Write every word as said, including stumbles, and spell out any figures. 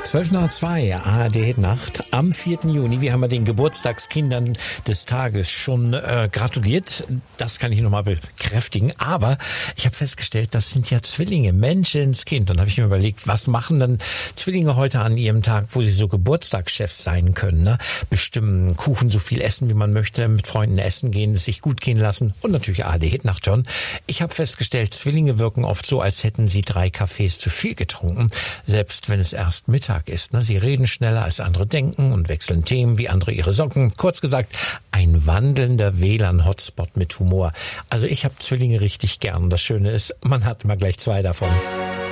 zwölf nach zwei, A R D-Nacht am vierten Juni. Wir haben ja den Geburtstagskindern des Tages schon äh, gratuliert. Das kann ich nochmal bekräftigen. Aber ich habe festgestellt, das sind ja Zwillinge, Menschenskind. Und da habe ich mir überlegt, was machen denn Zwillinge heute an ihrem Tag, wo sie so Geburtstagschefs sein können, ne? Bestimmen, Kuchen so viel essen, wie man möchte, mit Freunden essen gehen, es sich gut gehen lassen und natürlich A R D-Nacht hören. Ich habe festgestellt, Zwillinge wirken oft so, als hätten sie drei Kaffees zu viel getrunken, selbst wenn es erst Mittag ist. Ne? Sie reden schneller als andere denken und wechseln Themen wie andere ihre Socken. Kurz gesagt, ein wandelnder W L A N-Hotspot mit Humor. Also ich habe Zwillinge richtig gern. Das Schöne ist, man hat immer gleich zwei davon.